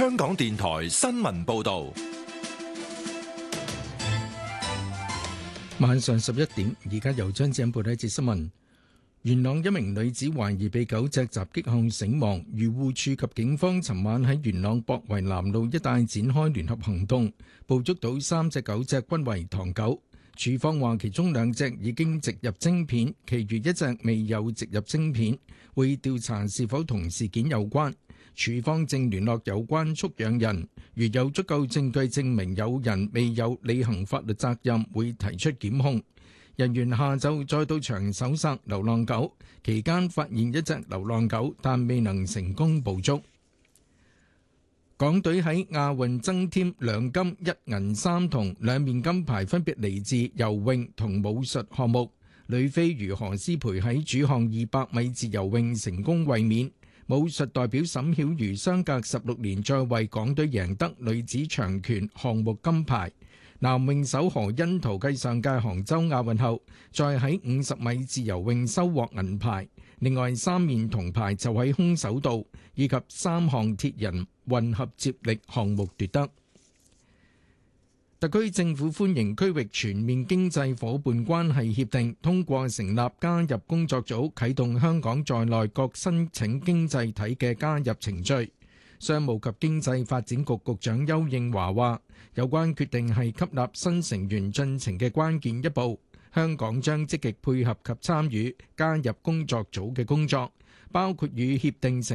香港電台新聞報道。 晚上11點，而家由張子欣報道一節新聞。元朗一名女子懷疑被狗隻襲擊後死亡，漁護署及警方尋晚喺元朗博圍南路一帶展開聯合行動，捕捉到3隻狗隻均為唐狗。署方話其中2隻已經植入晶片，其餘1隻未有植入晶片，會調查是否同事件有關。署方正聯絡有關畜養人，如有足夠證據證明有人未有履行法律責任，會提出檢控。人員下晝再到場搜索流浪狗，期間發現1隻流浪狗，但未能成功捕捉。港隊喺亞運增添2金1銀3銅，2面金牌分別嚟自游泳同武術項目。女飛魚何詩蓓喺主項200米自由泳成功衛冕。武術代表沈曉瑜相隔16年再為港隊贏得女子長拳項目金牌。男泳手何甄陶繼上屆杭州亞運後，再喺50米自由泳收穫銀牌。另外3面銅牌就喺空手道以及3項鐵人混合接力項目奪得。特區政府歡迎區域全面經濟夥伴關係協定通過成立加入工作組，啟動香港在內各申請經濟體嘅加入程序。商務及經濟發展局局長邱應華話，有關決定係吸納新成員進程嘅關鍵一步，香港將積極配合及參與加入工作組嘅工作，包括與協定成